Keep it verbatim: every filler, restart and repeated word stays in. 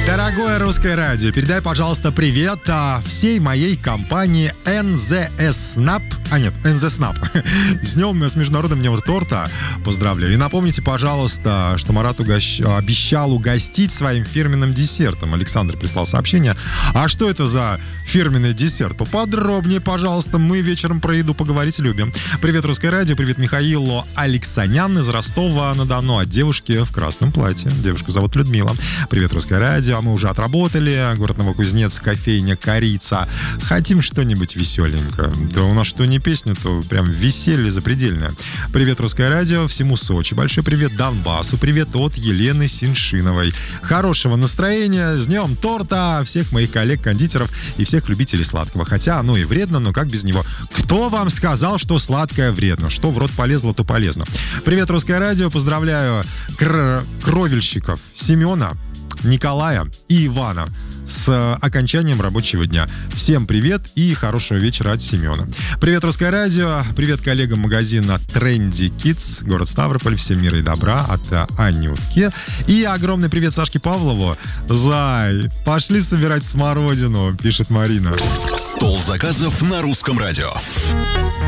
Дорогое русское радио, передай, пожалуйста, привет а, всей моей компании эн зэ эс снап. А нет, эн зэ снап. С днем, с Международным днем торта. Поздравляю. И напомните, пожалуйста, что Марат угощ... обещал угостить своим фирменным десертом. Александр прислал сообщение. А что это за фирменный десерт? Поподробнее, пожалуйста. Мы вечером про еду поговорить любим. Привет, русское радио. Привет Михаилу Алексанян из Ростова-на-Дону. От девушки в красном платье. Девушку зовут Людмила. Привет, русское радио. Мы уже отработали. Город Новокузнецк, кофейня «Корица». Хотим что-нибудь веселенькое. Да у нас что не песня, то прям веселье запредельное. Привет, русское радио. Всему Сочи. Большой привет Донбассу. Привет от Елены Синшиновой. Хорошего настроения. С днем торта. Всех моих коллег-кондитеров и всех любителей сладкого. Хотя оно и вредно, но как без него? Кто вам сказал, что сладкое вредно? Что в рот полезло, то полезно. Привет, русское радио. Поздравляю кр- кровельщиков Семена, Николая и Ивана с окончанием рабочего дня. Всем привет и хорошего вечера от Семена. Привет, русское радио. Привет коллегам магазина Trendy Kids, город Ставрополь. Всем мира и добра от Анютки. И огромный привет Сашке Павлову. Зай, пошли собирать смородину, пишет Марина. Стол заказов на русском радио.